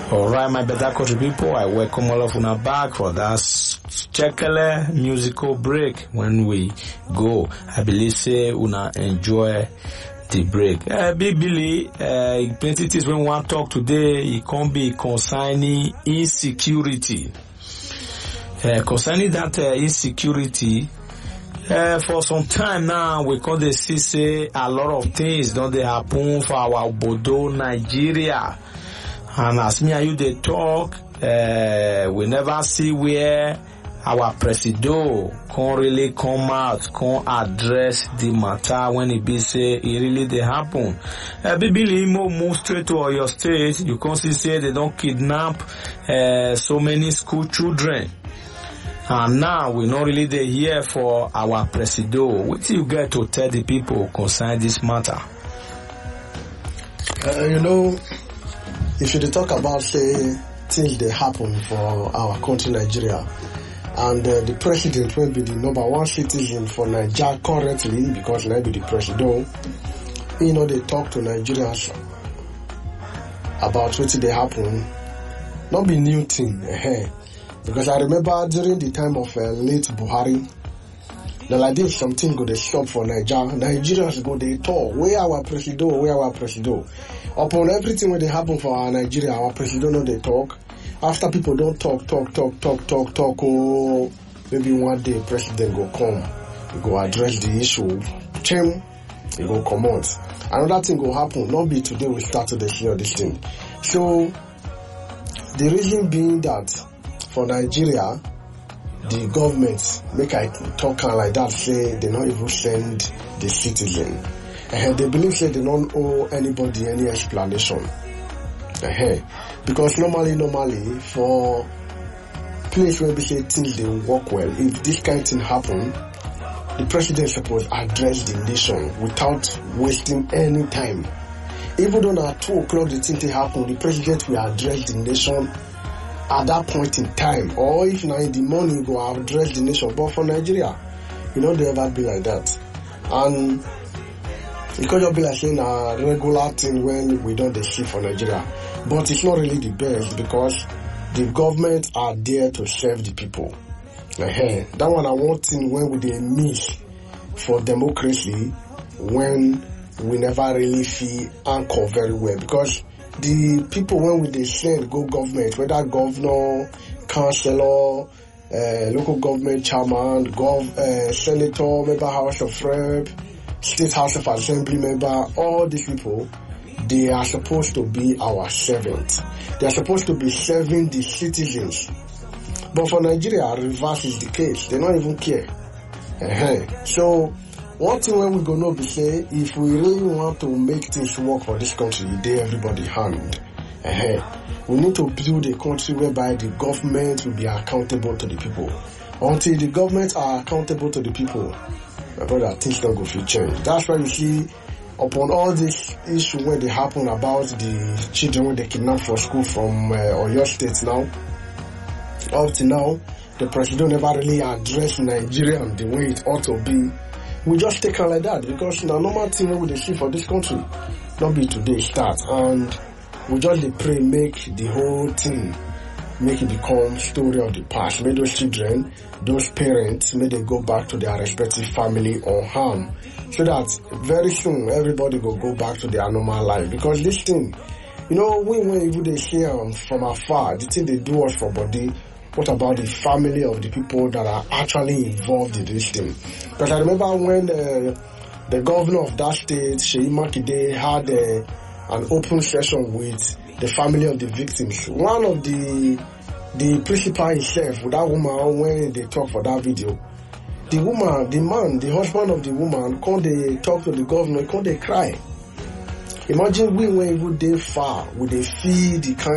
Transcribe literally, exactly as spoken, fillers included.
Alright, my better country people, I welcome all of you back for that Chekele musical break. When we go, I believe say una enjoy the break. Uh, Big Billy, uh, plenty things when we want to talk today, it can be concerning insecurity. Uh, concerning that uh, insecurity, uh, for some time now, we can dey see say a lot of things don't they happen for our Bodo Nigeria. And as me and you they talk, uh, we never see where our presido can really come out, can address the matter when it be say it really they happen. Uh, Bibili move straight to Oyo State, you can see say they don't kidnap uh, so many school children. And now we not really they here for our presido. What do you get to tell the people concerning this matter? Uh, you know, if you talk about say things that happen for our country Nigeria, and uh, the president will be the number one citizen for Nigeria currently because now be the president, you know they talk to Nigerians about what they happen, not be new thing, uh-huh. Because I remember during the time of uh, late Buhari, the like this something go they stop for Nigeria. Nigerians go they talk. Where our president? Where our president? Upon everything when they happen for our Nigeria, our president know they talk. After people don't talk, talk, talk, talk, talk, talk. Oh, maybe one day president go come, he go address the issue. Chem, he go come out. Another thing go happen. Not be today we start to hear this thing. So the reason being that for Nigeria, the government make I talk like that, say they not even send the citizen. Uh, they believe say they don't owe anybody any explanation. Uh, because normally, normally for place where we say things they work well, if this kind of thing happen, the president supposed address the nation without wasting any time. Even though at two o'clock the thing they happen, the president will address the nation at that point in time, or if now in the morning go address the nation. But for Nigeria, you know, they ever be like that. And it could just be like saying a regular thing when we don't see for Nigeria. But it's not really the best because the government are there to serve the people. Uh-huh. That one I want thing when we they miss for democracy when we never really feel anchor very well. Because the people when we they send go government, whether governor, councillor, uh, local government chairman, gov, uh, senator, member house of rep, state house of assembly member, all these people, they are supposed to be our servants. They are supposed to be serving the citizens. But for Nigeria, reverse is the case. They don't even care. Uh-huh. So one thing when we go know be say, if we really want to make things work for this country, they everybody hand. Uh-huh. We need to build a country whereby the government will be accountable to the people. Until the government are accountable to the people, my brother, things don't go to change. That's why you see, upon all this issue when they happen about the children when they kidnapped for school from uh, Oyo State now, up to now, the president never really addressed Nigeria the way it ought to be. We just take her like that because the normal thing we see for this country, not be today start, and we just dey pray make the whole thing make it become story of the past. Make those children, those parents, may they go back to their respective family unharmed, so that very soon everybody will go back to their normal life. Because this thing, you know, we when even they see um, from afar, the thing they do us for body. What about the family of the people that are actually involved in this thing? Because I remember when uh, the governor of that state, Seyi Makinde, had uh, an open session with the family of the victims. One of the the principal himself, with that woman, when they talk for that video, the woman, the man, the husband of the woman, come they talk to the governor, come they cry. Imagine we when we they far, would they feel the kind